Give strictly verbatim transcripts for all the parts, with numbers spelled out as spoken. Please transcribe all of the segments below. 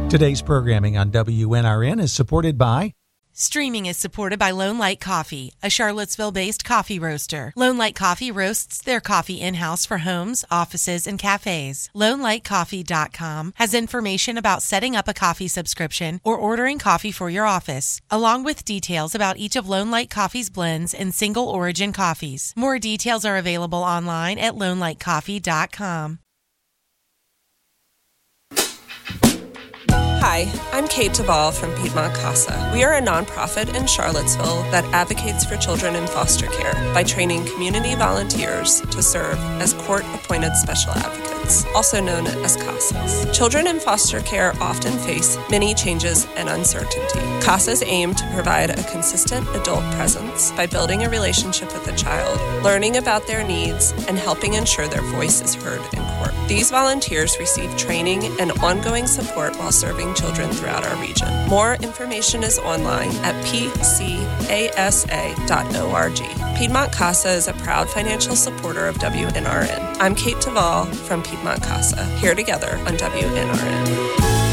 Today's programming on W N R N is supported by... Streaming is supported by Lone Light Coffee, a Charlottesville-based coffee roaster. Lone Light Coffee roasts their coffee in-house for homes, offices, and cafes. Lone Light Coffee dot com has information about setting up a coffee subscription or ordering coffee for your office, along with details about each of Lone Light Coffee's blends and single origin coffees. More details are available online at Lone Light Coffee dot com. Hi, I'm Kate Duvall from Piedmont CASA. We are a nonprofit in Charlottesville that advocates for children in foster care by training community volunteers to serve as court-appointed special advocates, also known as CASAs. Children in foster care often face many changes and uncertainty. CASAs aim to provide a consistent adult presence by building a relationship with the child, learning about their needs, and helping ensure their voice is heard in court. These volunteers receive training and ongoing support while serving children throughout our region. More information is online at p c a s a dot org. Piedmont CASA is a proud financial supporter of W N R N. I'm Kate Duvall from Piedmont CASA, here together on W N R N.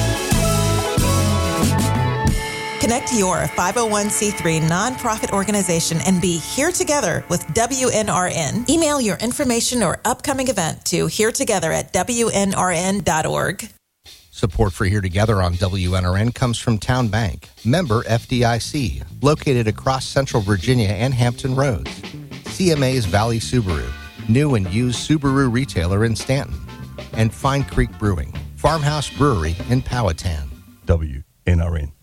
Connect your five oh one c three nonprofit organization and be here together with W N R N. Email your information or upcoming event to here together at w n r n dot org. Support for Here Together on W N R N comes from Town Bank, member F D I C, located across Central Virginia and Hampton Roads. C M A's Valley Subaru, new and used Subaru retailer in Stanton. And Fine Creek Brewing, Farmhouse Brewery in Powhatan. W N R N.